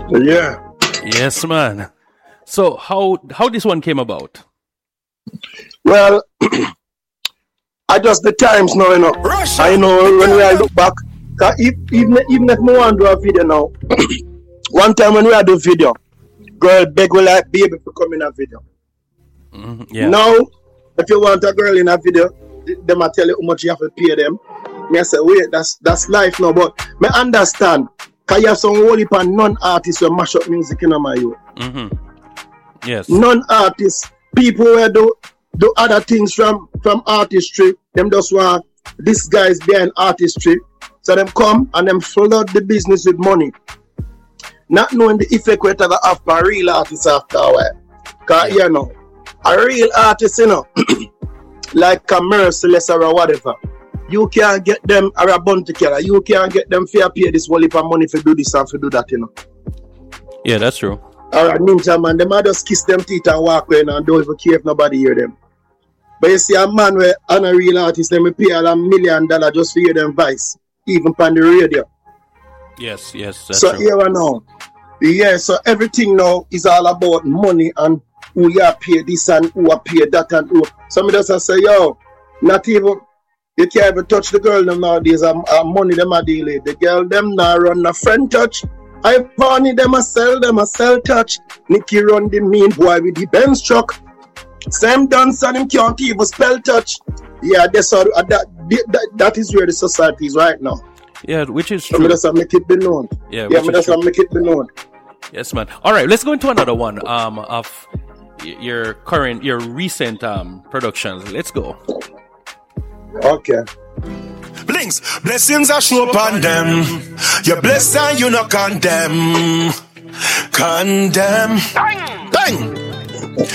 Yeah. Yes, man. So how this one came about? Well, I just the times now, you know. Russia. I know when I look back, even if me want to do a video now, one time when we had a video, girl beg will like baby to come in a video. Yeah. Now, if you want a girl in a video, them I tell you how much you have to pay them. Me I say, wait, that's life now, but me understand. Cause you have some whole heap of non-artists who mash up music in my youth. Yes. Non-artists, people who do other things from artistry, them just want this guy's behind artistry. So them come and them flood the business with money. Not knowing the effect we have for real artists after a while. Cause you know, a real artist, you know, like a Merciless or whatever, you can't get them or a Bounty Killer. You can't get them fair pay this whole heap of money for do this and for do that, you know. Yeah, that's true. Or a Ninja Man, them might just kiss them teeth and walk away and don't even care if nobody hear them. But you see a man where on a real artist, them will pay $1 million just to hear them voice, even on the radio. Yes, that's so true. here and now. Yeah, so everything now is all about money and who you pay this and who you pay that and who. Some of us say, yo, not even, you can't even touch the girl them nowadays. Money them a deal with. The girl them now run a friend touch. Ivani them a sell touch. Nicky run the mean boy with the Benz truck. Sam dance and him can't even spell touch. Yeah, that's all, that is where the society is right now. Yeah, which is So true. me just make it be known. Yeah, me which is just true. make it be known. Yes, man. All right, let's go into another one of your recent productions. Let's go. Okay. Blinks, blessings are show upon them. You're blessed and you not condemn. Condemn. Bang!